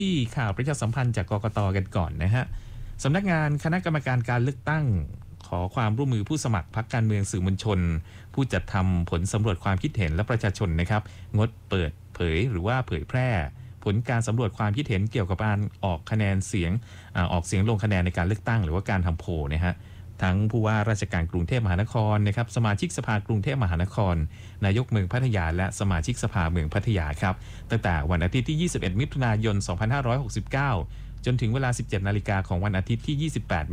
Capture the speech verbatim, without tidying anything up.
ที่ข่าวประชาสัมพันธ์จากกกต.กันก่อนนะฮะสำนักงานคณะกรรมการการเลือกตั้งขอความร่วมมือผู้สมัครพรรคการเมืองสื่อมวลชนผู้จัดทำผลสำรวจความคิดเห็นและประชาชนนะครับงดเปิดเผยหรือว่าเผยแพร่ผลการสำรวจความคิดเห็นเกี่ยวกับการออกคะแนนเสียงออกเสียงลงคะแนนในการเลือกตั้งหรือว่าการทำโพลนะฮะทั้งผู้ว่าราชการกรุงเทพมหานครนะครับสมาชิกสภากรุงเทพมหานครนายกเมืองพัทยาและสมาชิกสภาเมืองพัทยาครับตั้งแต่วันอาทิตย์ที่ยี่สิบเอ็ดมิถุนายนสองพันห้าร้อยหกสิบเก้าจนถึงเวลา สิบเจ็ดนาฬิกาของวันอาทิตย์ที่ยี่สิบแปด